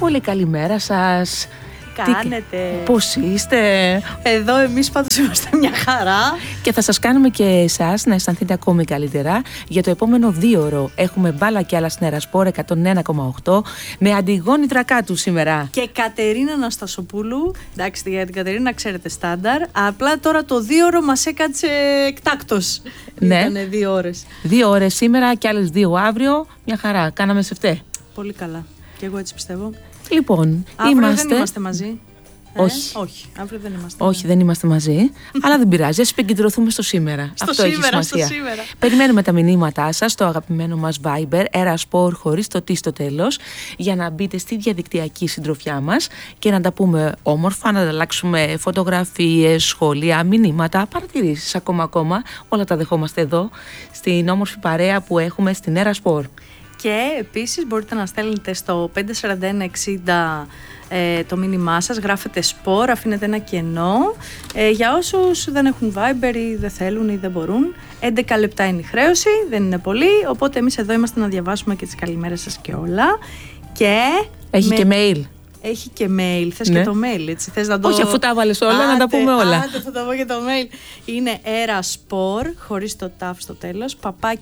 πολύ καλημέρα σας. Κάνετε. Πώς είστε? Εδώ εμείς πάντως είμαστε μια χαρά. Και θα σας κάνουμε και εσάς να αισθανθείτε ακόμη καλύτερα. Για το επόμενο 2ωρο έχουμε μπάλα και άλλα στην Ερασπόρ 101,8 με Αντιγόνη Τρακάτου σήμερα. Και Κατερίνα Αναστασοπούλου. Εντάξει, για την Κατερίνα ξέρετε στάνταρ. Απλά τώρα το 2ωρο μας έκατσε εκτάκτος. Ναι. Ήτανε 2 ώρες. 2 ώρες σήμερα και άλλες 2 αύριο. Μια χαρά. Κάναμε σε φταί. Πολύ καλά. Και εγώ έτσι πιστεύω. Λοιπόν, αύριο δεν είμαστε μαζί. Όχι. Όχι, αύριο δεν είμαστε. Όχι, δεν είμαστε μαζί. Αλλά δεν πειράζει. Ας επικεντρωθούμε στο σήμερα. Αυτό έχει σημασία. Περιμένουμε τα μηνύματά σας στο αγαπημένο μας Viber, Ερασπόρ χωρίς το τι στο τέλος, για να μπείτε στη διαδικτυακή συντροφιά μας και να τα πούμε όμορφα, να ανταλλάξουμε φωτογραφίες, σχόλια, μηνύματα, παρατηρήσεις ακόμα. Όλα τα δεχόμαστε εδώ, στην όμορφη παρέα που έχουμε στην Ερασπόρ. Και επίσης μπορείτε να στέλνετε στο 54160 το μήνυμά σας, γράφετε σπορ, αφήνετε ένα κενό. Για όσους δεν έχουν Viber ή δεν θέλουν ή δεν μπορούν, 11 λεπτά είναι η χρέωση, δεν είναι πολύ, οπότε εμείς εδώ είμαστε να διαβάσουμε και τις καλημέρες σας και όλα. Και έχει και mail. Έχει και mail. Θες και το mail, έτσι? Θες να το... Όχι, αφού τα βάλες όλα, να τα πούμε όλα. Άντε, θα τα πω και το mail. Είναι eraspor, χωρίς το ταφ στο τέλος,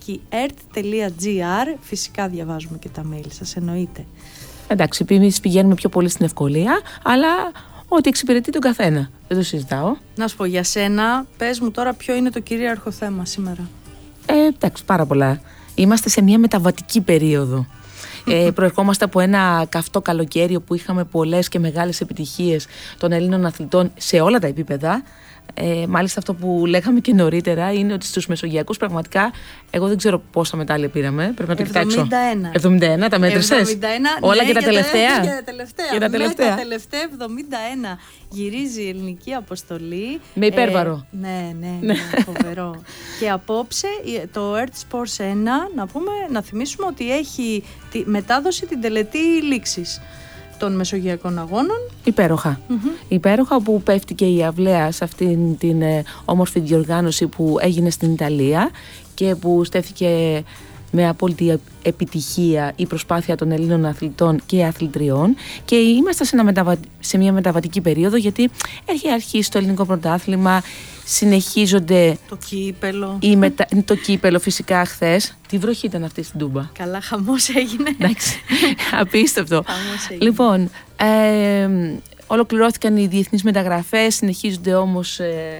@ert.gr. Φυσικά διαβάζουμε και τα mail σας, εννοείται. Εντάξει, εμείς πηγαίνουμε πιο πολύ στην ευκολία, αλλά ό,τι εξυπηρετεί τον καθένα. Δεν το συζητάω. Να σου πω για σένα, πες μου τώρα ποιο είναι το κυρίαρχο θέμα σήμερα. Εντάξει, πάρα πολλά. Είμαστε σε μια μεταβατική περίοδο. Προερχόμαστε από ένα καυτό καλοκαίρι που είχαμε πολλές και μεγάλες επιτυχίες των Ελλήνων αθλητών σε όλα τα επίπεδα. Μάλιστα αυτό που λέγαμε και νωρίτερα είναι ότι στους μεσογειακούς πραγματικά εγώ δεν ξέρω πόσα μετάλλια πήραμε. Πρέπει να το κοιτάξω. 71. Τα μέτρησες? 71, όλα ναι, και τα τελευταία. Και τα τελευταία 71. Γυρίζει η ελληνική αποστολή. Με υπέρβαρο. Ναι, φοβερό. Και απόψε το Earth Sports 1, να θυμίσουμε ότι έχει μετάδοση την τελετή λήξης των Μεσογειακών Αγώνων. Υπέροχα, όπου πέφτει και η αυλαία σε αυτήν την όμορφη διοργάνωση που έγινε στην Ιταλία και που στέφθηκε με απόλυτη επιτυχία η προσπάθεια των Ελλήνων αθλητών και αθλητριών, και είμαστε σε μια μεταβατική περίοδο, γιατί έχει αρχίσει το ελληνικό πρωτάθλημα, συνεχίζονται το κύπελο. Το κύπελο φυσικά χθες. Τι βροχή ήταν αυτή στην Τούμπα. Καλά, χαμός έγινε. Εντάξει, απίστευτο. Λοιπόν, ολοκληρώθηκαν οι διεθνείς μεταγραφές, συνεχίζονται όμως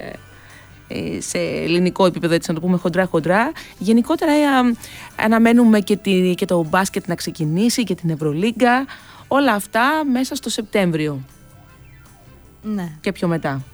σε ελληνικό επίπεδο, έτσι να το πούμε χοντρά. Γενικότερα αναμένουμε και το μπάσκετ να ξεκινήσει και την Ευρωλίγκα. Όλα αυτά μέσα στο Σεπτέμβριο. Ναι. Και πιο μετά.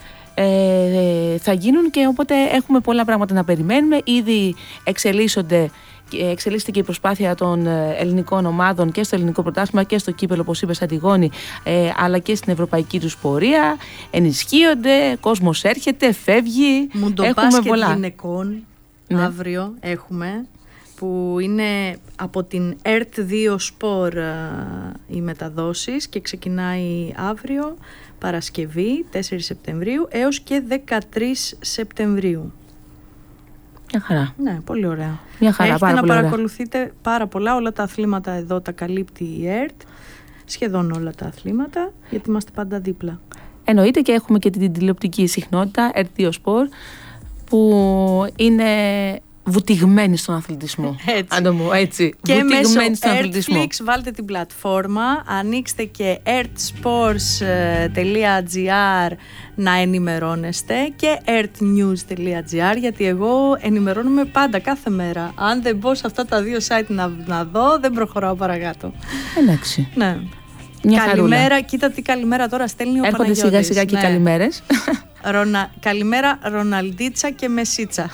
Θα γίνουν, και οπότε έχουμε πολλά πράγματα να περιμένουμε. Ήδη εξελίσσεται και η προσπάθεια των ελληνικών ομάδων και στο ελληνικό πρωτάθλημα και στο κύπελο, όπως είπες Αντιγόνη, αλλά και στην ευρωπαϊκή τους πορεία. Ενισχύονται, κόσμος έρχεται, φεύγει. Μουντομπάσκετ γυναικών, ναι. Αύριο έχουμε, που είναι από την ERT2 Sport οι μεταδόσεις, και ξεκινάει αύριο Παρασκευή 4 Σεπτεμβρίου έως και 13 Σεπτεμβρίου. Μια χαρά. Ναι, πολύ ωραία. Μια χαρά, έχετε πάρα να πολύ παρακολουθείτε πάρα πολλά. Όλα τα αθλήματα εδώ τα καλύπτει η ΕΡΤ. Σχεδόν όλα τα αθλήματα, γιατί είμαστε πάντα δίπλα. Εννοείται, και έχουμε και την τηλεοπτική συχνότητα ERT2 Sport, που είναι βουτυγμένη στον αθλητισμό. Έτσι. Και μέσω Earthflix βάλτε την πλατφόρμα, ανοίξτε και earthsports.gr να ενημερώνεστε, και earthnews.gr, γιατί εγώ ενημερώνομαι πάντα, κάθε μέρα. Αν δεν μπω σε αυτά τα δύο site να δω, δεν προχωράω παρακάτω. Εντάξει. Ναι. Μια καλημέρα, χαρούλα. Κοίτα τι καλημέρα τώρα στέλνει ο Παναγιώτης. Έρχονται σιγά σιγά και οι καλημέρες. Καλημέρα Ροναλντίτσα και Μεσίτσα.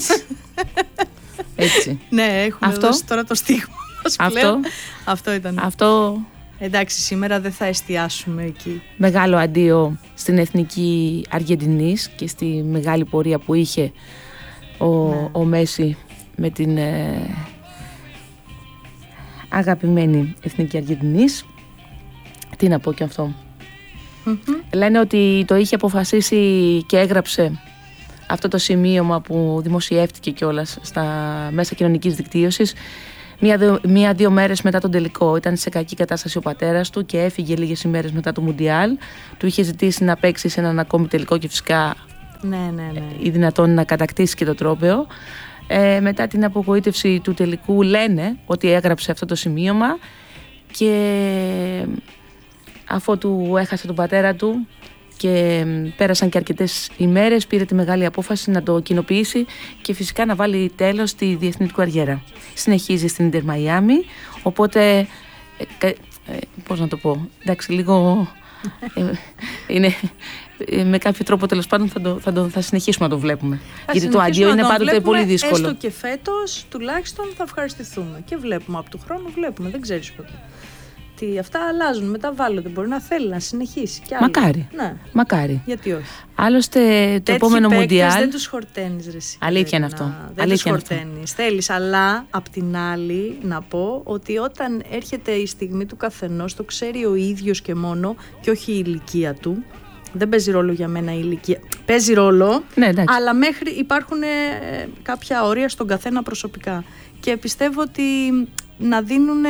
Έτσι. Ναι, έχουμε δώσει τώρα το στίγμα. Αυτό ήταν. Εντάξει, σήμερα δεν θα εστιάσουμε εκεί. Μεγάλο αντίο στην Εθνική Αργεντινής και στη μεγάλη πορεία που είχε ο Μέση με την αγαπημένη Εθνική Αργεντινής. Τι να πω και αυτό. Λένε ότι το είχε αποφασίσει και έγραψε αυτό το σημείωμα που δημοσιεύτηκε κιόλας στα μέσα κοινωνικής δικτύωσης Μία-δύο μέρες μετά τον τελικό ήταν σε κακή κατάσταση ο πατέρας του και έφυγε λίγες ημέρες μετά το Μουντιάλ. Του είχε ζητήσει να παίξει σε έναν ακόμη τελικό και φυσικά ή δυνατόν να κατακτήσει και το τρόπαιο. Μετά την απογοήτευση του τελικού λένε ότι έγραψε αυτό το σημείωμα και αφότου έχασε τον πατέρα του και πέρασαν και αρκετές ημέρες, πήρε τη μεγάλη απόφαση να το κοινοποιήσει και φυσικά να βάλει τέλος στη διεθνή του καριέρα. Συνεχίζει στην Ίντερ Μαϊάμι, οπότε πώς να το πω, εντάξει, λίγο είναι, με κάποιο τρόπο τέλος πάντων θα συνεχίσουμε να το βλέπουμε. Γιατί το αντίο είναι πάντοτε πολύ δύσκολο. Έστω και φέτος τουλάχιστον θα ευχαριστηθούμε και βλέπουμε από του χρόνου, δεν ξέρεις ποτέ. Αυτά αλλάζουν, μεταβάλλονται. Μπορεί να θέλει να συνεχίσει. Κι μακάρι. Ναι. Μακάρι. Γιατί όχι. Άλλωστε το επόμενο Μουντιάλ. Δεν τους χορταίνεις, ρε εσύ. Αλήθεια είναι αυτό. Δεν τους χορταίνεις. Θέλεις, αλλά απ' την άλλη να πω ότι όταν έρχεται η στιγμή του καθενός, το ξέρει ο ίδιος και μόνο και όχι η ηλικία του. Δεν παίζει ρόλο για μένα η ηλικία. Παίζει ρόλο, ναι, αλλά μέχρι υπάρχουν κάποια όρια στον καθένα προσωπικά. Και πιστεύω ότι να δίνουν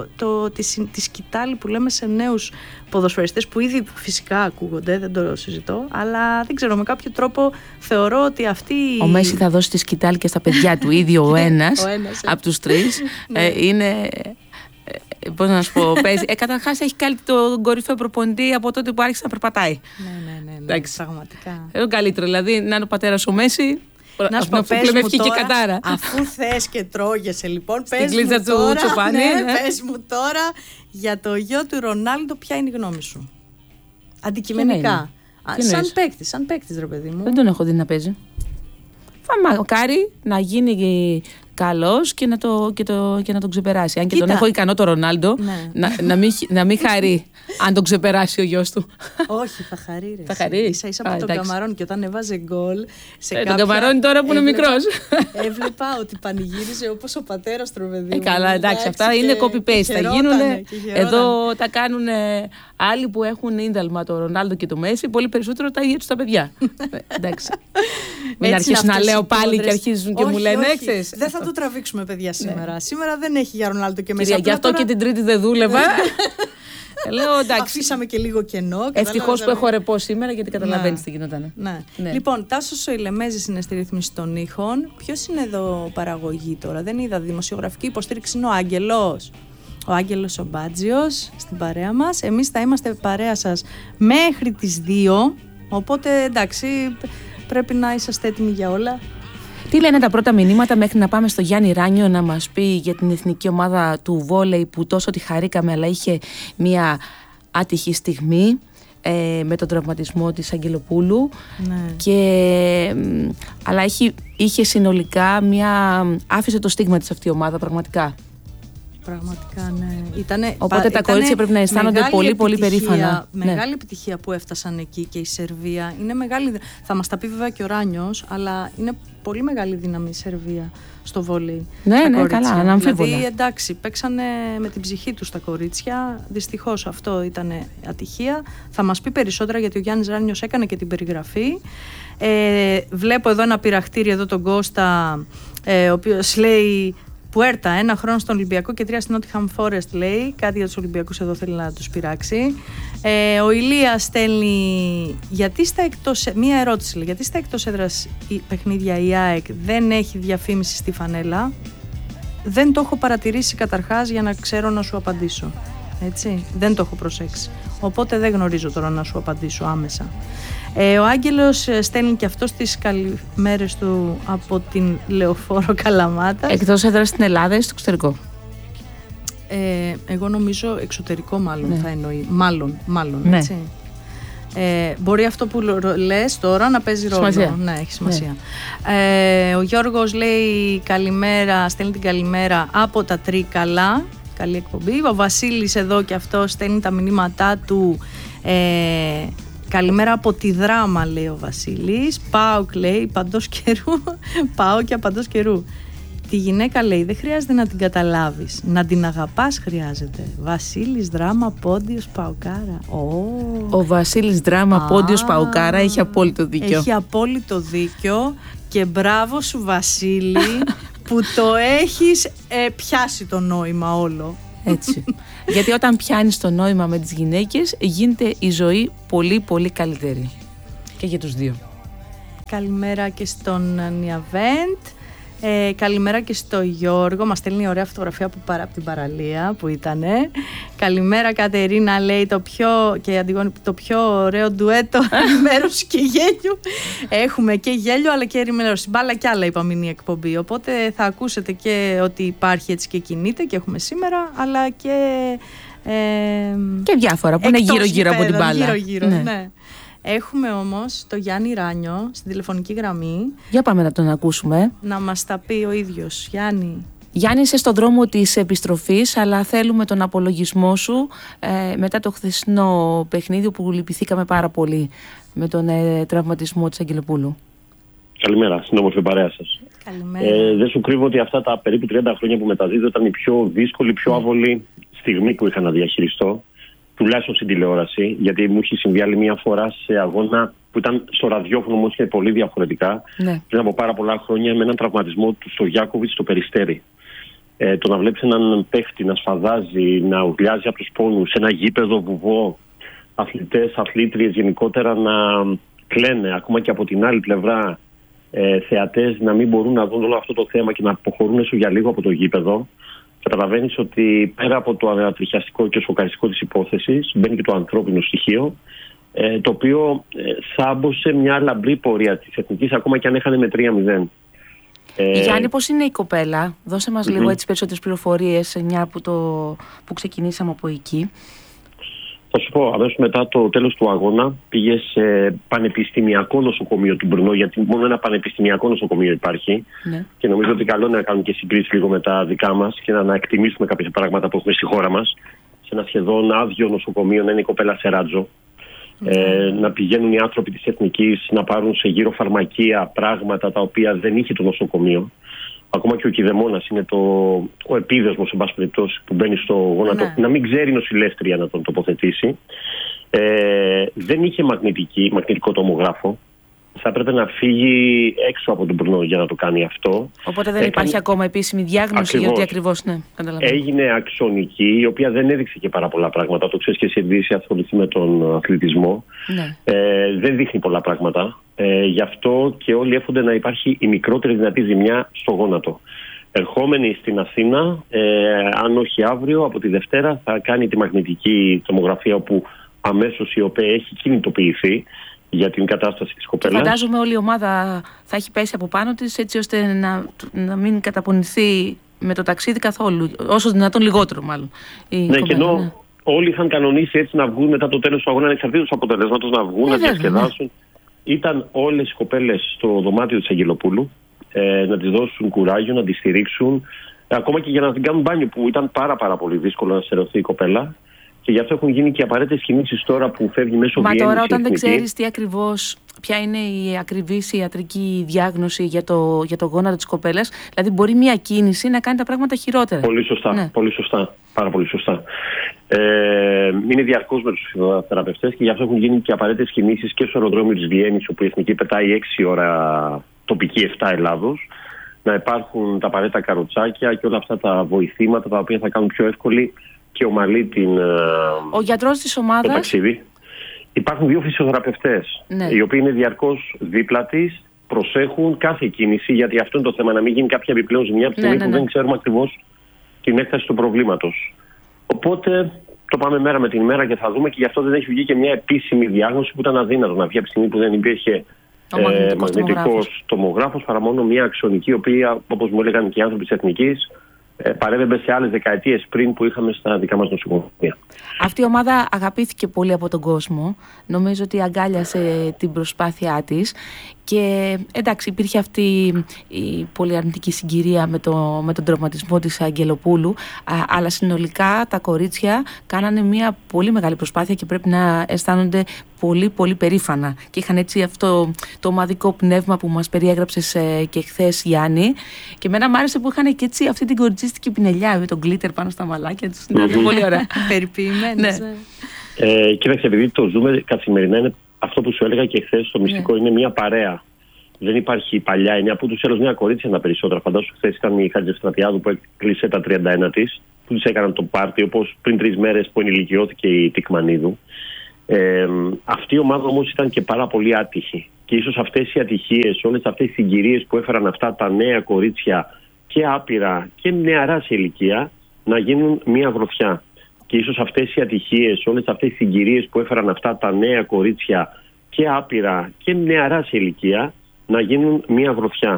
τη σκητάλη που λέμε σε νέους ποδοσφαιριστές που ήδη φυσικά ακούγονται, δεν το συζητώ, αλλά δεν ξέρω, με κάποιο τρόπο θεωρώ ότι αυτοί... Ο Μέση θα δώσει τη σκητάλη και στα παιδιά του, ήδη ο ένας από τους τρεις είναι... Πώς να σου πω, παίζει. Καταρχάς έχει κάνει τον κορυφαίο προπονητή από τότε που άρχισε να περπατάει. Ναι, πραγματικά. Το καλύτερο, δηλαδή να είναι ο πατέρας ο Μέση. Να σου πω, πες μου τώρα, αφού θες και τρώγεσαι λοιπόν, πες μου τώρα, πες μου τώρα για το γιο του Ρονάλντο ποια είναι η γνώμη σου. Αντικειμενικά. Σαν παίκτης ρε παιδί μου. Δεν τον έχω δει να παίζει. Μακάρι να γίνει καλός και να τον ξεπεράσει. Αν και τον έχω ικανό το Ρονάλντο, να μην χαρεί αν τον ξεπεράσει ο γιος του. Όχι, θα χαρεί ρε. Θα χαρεί. Ίσα από τον Καμαρών και όταν έβαζε γκολ τον Καμαρών τώρα που είναι μικρός. Έβλεπα ότι πανηγύριζε όπως ο πατέρας του, παιδί μου. Καλά, εντάξει, αυτά είναι copy-paste. Θα γίνουνε. Εδώ τα κάνουν άλλοι που έχουν ίνταλμα το Ρονάλντο και το Μέση, πολύ περισσότερο τα ίδια τους τα παιδιά. Εντάξει. Μην αρχίσουν να λέω πάλι και αρχίζουν και μου λένε έξες. Δεν θα το τραβήξουμε, παιδιά, σήμερα. Σήμερα δεν έχει για Ρονάλντο και Μέση. Γι' αυτό και την Τρίτη δεν δούλευα. Λέω, εντάξει. Αφήσαμε και λίγο κενό. Ευτυχώς που έχω ρεπό σήμερα, γιατί καταλαβαίνεις τι γινόταν. Ναι. Λοιπόν, Τάσος ο Ηλεμέζης είναι στη ρύθμιση των ήχων. Ποιος είναι εδώ παραγωγή τώρα? Δεν είδα. Δημοσιογραφική υποστήριξη είναι ο Άγγελος. Ο Άγγελος ο Μπάτζιος στην παρέα μας. Εμείς θα είμαστε παρέα σας μέχρι τις 2. Οπότε εντάξει, πρέπει να είσαστε έτοιμοι για όλα. Τι λένε τα πρώτα μηνύματα μέχρι να πάμε στο Γιάννη Ράνιο να μας πει για την εθνική ομάδα του βόλεϊ που τόσο τη χαρήκαμε, αλλά είχε μια άτυχη στιγμή με τον τραυματισμό της Αγγελοπούλου. Ναι. Αλλά είχε συνολικά άφησε το στίγμα της αυτή η ομάδα πραγματικά. Πραγματικά, ναι. Οπότε τα κορίτσια πρέπει να αισθάνονται πολύ πολύ περήφανα. Μεγάλη επιτυχία που έφτασαν εκεί και η Σερβία. Είναι μεγάλη. Θα μας τα πει βέβαια και ο Ράνιος, αλλά είναι πολύ μεγάλη δύναμη η Σερβία στο βόλεϊ. Ναι, καλά, αναμφίβολα. Δηλαδή, εντάξει, παίξανε με την ψυχή τους τα κορίτσια. Δυστυχώς αυτό ήταν ατυχία. Θα μας πει περισσότερα γιατί ο Γιάννης Ράνιος έκανε και την περιγραφή. Βλέπω εδώ ένα πειραχτήρι εδώ τον Κώστα, ο οποίος λέει. Πουέρτα, 1 χρόνο στον Ολυμπιακό και 3 στην Nottingham Forest, λέει. Κάτι για τους Ολυμπιακούς εδώ θέλει να τους πειράξει. Ο Ηλίας στέλνει μία ερώτηση, λέει, γιατί στα εκτός έδρας παιχνίδια η ΑΕΚ δεν έχει διαφήμιση στη φανέλα? Δεν το έχω παρατηρήσει καταρχάς για να ξέρω να σου απαντήσω. Έτσι, δεν το έχω προσέξει. Οπότε δεν γνωρίζω τώρα να σου απαντήσω άμεσα. Ο Άγγελος στέλνει και αυτός τις καλημέρες του από την Λεωφόρο Καλαμάτας. Εκτός έδρας στην Ελλάδα ή στο εξωτερικό? Εγώ νομίζω εξωτερικό μάλλον θα εννοεί. Μάλλον, ναι. Έτσι. Μπορεί αυτό που λες τώρα να παίζει ρόλο. Ναι, έχει σημασία. Ναι. Ο Γιώργος λέει καλημέρα, στέλνει την καλημέρα από τα Τρίκαλα. Καλή εκπομπή. Ο Βασίλης εδώ και αυτό στέλνει τα μηνύματά του. Καλημέρα από τη Δράμα, λέει ο Βασίλης. ΠΑΟΚ, λέει, παντός καιρού. ΠΑΟΚ και απαντός καιρού. Τη γυναίκα, λέει, δεν χρειάζεται να την καταλάβεις. Να την αγαπάς χρειάζεται. Βασίλης Δράμα, Πόντιος, Παοκάρα. Ο Βασίλης Δράμα, Πόντιος, Παοκάρα έχει απόλυτο δίκιο. Έχει απόλυτο δίκιο και μπράβο σου, Βασίλη, που το έχεις πιάσει το νόημα όλο. Έτσι. Γιατί όταν πιάνεις το νόημα με τις γυναίκες, γίνεται η ζωή πολύ πολύ καλύτερη. Και για τους δύο. Καλημέρα και στον Νιαβέντ. Καλημέρα και στο Γιώργο. Μας στέλνει ωραία φωτογραφία από την παραλία που ήτανε. Καλημέρα Κατερίνα, λέει το πιο ωραίο ντουέτο ενημέρωση και γέλιο. Έχουμε και γέλιο αλλά και ενημέρωση. Μπάλα και άλλα είπαμε είναι η εκπομπή. Οπότε θα ακούσετε και ότι υπάρχει έτσι και κινείται και έχουμε σήμερα, αλλά και και διάφορα που είναι γύρω-γύρω από την μπάλα. Γύρω-γύρω, ναι. Έχουμε όμως το Γιάννη Ράνιο στην τηλεφωνική γραμμή. Για πάμε να τον ακούσουμε. Να μας τα πει ο ίδιος. Γιάννη, είσαι στον δρόμο της επιστροφής, αλλά θέλουμε τον απολογισμό σου μετά το χθεσινό παιχνίδι που λυπηθήκαμε πάρα πολύ με τον τραυματισμό της Αγγελοπούλου. Καλημέρα, στην όμορφη παρέα σας. Καλημέρα. Δεν σου κρύβω ότι αυτά τα περίπου 30 χρόνια που μεταδίδω ήταν η πιο δύσκολη, πιο άβολη στιγμή που είχα να διαχειριστώ. Τουλάχιστον στην τηλεόραση, γιατί μου είχε συμβεί άλλη μια φορά σε αγώνα που ήταν στο ραδιόφωνο, όμως και πολύ διαφορετικά. Ναι. Πριν από πάρα πολλά χρόνια, με έναν τραυματισμό του Στογιάκοβιτς στο Περιστέρι. Το να βλέπεις έναν παίχτη να σφαδάζει, να ουρλιάζει από τους πόνους, σε ένα γήπεδο βουβό, αθλητές, αθλήτριες γενικότερα να κλαίνε, ακόμα και από την άλλη πλευρά θεατές να μην μπορούν να δουν όλο αυτό το θέμα και να αποχωρούν έστω για λίγο από το γήπεδο. Καταλαβαίνεις ότι πέρα από το ανατριχιαστικό και σοκαριστικό της υπόθεσης μπαίνει και το ανθρώπινο στοιχείο, το οποίο θάμπωσε μια λαμπρή πορεία της Εθνικής, ακόμα και αν έχανε με 3-0. Γιάννη, πώς είναι η κοπέλα? Δώσε μας λίγο έτσι περισσότερες πληροφορίες, μια που ξεκινήσαμε από εκεί. Θα σου πω, αμέσως μετά το τέλος του αγώνα πήγε σε πανεπιστημιακό νοσοκομείο του Μπρνό, γιατί μόνο ένα πανεπιστημιακό νοσοκομείο υπάρχει. Ναι. Και νομίζω ότι καλό είναι να κάνουμε και συγκρίσεις λίγο με τα δικά μας και να εκτιμήσουμε κάποια πράγματα που έχουμε στη χώρα μας. Σε ένα σχεδόν άδειο νοσοκομείο να είναι η κοπέλα σε ράτζο. Να πηγαίνουν οι άνθρωποι της Εθνικής να πάρουν σε γύρω φαρμακεία πράγματα τα οποία δεν είχε το νοσοκομείο. Ακόμα και ο κηδεμόνας είναι ο επίδεσμος, σε πάση περιπτώσει, που μπαίνει στο γόνατο, να μην ξέρει η νοσηλεύτρια να τον τοποθετήσει. Δεν είχε μαγνητικό τομογράφο. Θα έπρεπε να φύγει έξω από τον Μπρνό για να το κάνει αυτό. Οπότε δεν υπάρχει ακόμα επίσημη διάγνωση για ότι ακριβώς, ναι, καταλαβαίνω. Έγινε αξονική, η οποία δεν έδειξε και πάρα πολλά πράγματα. Το ξέρεις και εσύ, επειδή είσαι ασχοληθεί με τον αθλητισμό. Ναι. Δεν δείχνει πολλά πράγματα. Γι' αυτό και όλοι εύχονται να υπάρχει η μικρότερη δυνατή ζημιά στο γόνατο. Ερχόμενη στην Αθήνα, αν όχι αύριο, από τη Δευτέρα θα κάνει τη μαγνητική τομογραφία, όπου αμέσως η ΟΠΕ έχει κινητοποιηθεί για την κατάσταση της κοπέλας. Φαντάζομαι όλη η ομάδα θα έχει πέσει από πάνω της, έτσι ώστε να μην καταπονηθεί με το ταξίδι καθόλου, όσο δυνατόν λιγότερο μάλλον. Και ενώ όλοι είχαν κανονίσει έτσι να βγουν μετά το τέλος του αγώνα, ανεξαρτήτως του αποτελέσματος, να βγουν, να διασκεδάσουν. Ήταν όλες οι κοπέλες στο δωμάτιο της Αγγελοπούλου, να της δώσουν κουράγιο, να τη στηρίξουν, ακόμα και για να την κάνουν μπάνιο, που ήταν πάρα πολύ δύσκολο να στερεωθεί η κοπέλα. Και γι' αυτό έχουν γίνει και απαραίτητες κινήσεις τώρα που φεύγει μέσω Βιέννης. Μα τώρα, όταν δεν ξέρεις ποια είναι η ακριβής ιατρική διάγνωση για το γόνατο της κοπέλας, δηλαδή μπορεί μια κίνηση να κάνει τα πράγματα χειρότερα. Πολύ σωστά. Ναι. Πολύ σωστά. Πάρα πολύ σωστά. Είναι διαρκώς με τους φυσιοθεραπευτές και γι' αυτό έχουν γίνει και απαραίτητες κινήσεις και στο αεροδρόμιο της Βιέννης, όπου η Εθνική πετάει 6 ώρα τοπική, 7 Ελλάδος. Να υπάρχουν τα απαραίτητα καροτσάκια και όλα αυτά τα βοηθήματα τα οποία θα κάνουν πιο εύκολη και ομαλή ο γιατρός της ομάδας. Το ταξίδι. Υπάρχουν 2 φυσιοθεραπευτές, οι οποίοι είναι διαρκώς δίπλα της, προσέχουν κάθε κίνηση, γιατί αυτό είναι το θέμα, να μην γίνει κάποια επιπλέον ζημιά από τη στιγμή που δεν ξέρουμε ακριβώς την έκταση του προβλήματος. Οπότε το πάμε μέρα με την ημέρα και θα δούμε, και γι' αυτό δεν έχει βγει και μια επίσημη διάγνωση, που ήταν αδύνατο να βγει από τη στιγμή που δεν υπήρχε μαγνητικός τομογράφος, παρά μόνο μια αξονική, η οποία, όπως μου έλεγαν και οι άνθρωποι της Εθνικής, παρέβαινε σε άλλες δεκαετίες πριν που είχαμε στα δικά μας νοσοκομεία. Αυτή η ομάδα αγαπήθηκε πολύ από τον κόσμο. Νομίζω ότι αγκάλιασε την προσπάθειά της. Και εντάξει, υπήρχε αυτή η πολύ αρνητική συγκυρία με τον τραυματισμό της Αγγελοπούλου, αλλά συνολικά τα κορίτσια κάνανε μια πολύ μεγάλη προσπάθεια και πρέπει να αισθάνονται πολύ πολύ περήφανα. Και είχαν έτσι αυτό το ομαδικό πνεύμα που μας περιέγραψες και χθες, Γιάννη. Και εμένα μου άρεσε που είχαν και έτσι αυτή την κοριτσίστικη πινελιά με τον γκλίτερ πάνω στα μαλάκια τους. Είναι πολύ ωραία. Περιποιημένες. Κοίταξε, επειδή το ζούμε καθημερινά, είναι αυτό που σου έλεγα και χθες, το μυστικό είναι μια παρέα. Δεν υπάρχει παλιά έννοια που τους έλαβε νέα κορίτσια τα περισσότερα. Φαντάσου χθες ήταν η Χατζηστρατιάδου που έκλεισε τα 31 της, που τους έκαναν το πάρτι, όπως πριν 3 μέρες που ενηλικιώθηκε η Τικμανίδου. Αυτή η ομάδα όμως ήταν και πάρα πολύ άτυχη. Και ίσως αυτές οι ατυχίες, όλες αυτές οι συγκυρίες που έφεραν αυτά τα νέα κορίτσια και άπειρα και νεαρά σε ηλικία να γίνουν μια γροθιά. Και ίσως αυτές οι ατυχίες, όλες αυτές οι συγκυρίες που έφεραν αυτά τα νέα κορίτσια και άπειρα και νεαρά σε ηλικία να γίνουν μια γροθιά.